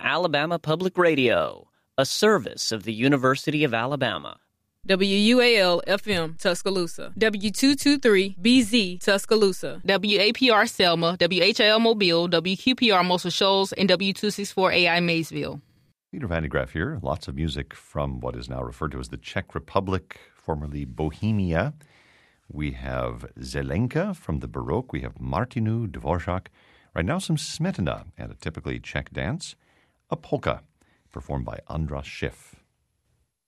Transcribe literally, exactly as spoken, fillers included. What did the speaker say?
Alabama Public Radio, a service of the University of Alabama. W U A L F M Tuscaloosa, W two twenty-three B Z Tuscaloosa, W A P R Selma, W H L Mobile, W Q P R Muscle Shoals, and W two sixty-four A I Maysville. Peter Van de Graaff here. Lots of music from what is now referred to as the Czech Republic, formerly Bohemia. We have Zelenka from the Baroque. We have Martinu, Dvorak. Right now, some Smetana and a typically Czech dance, a polka, performed by Andras Schiff.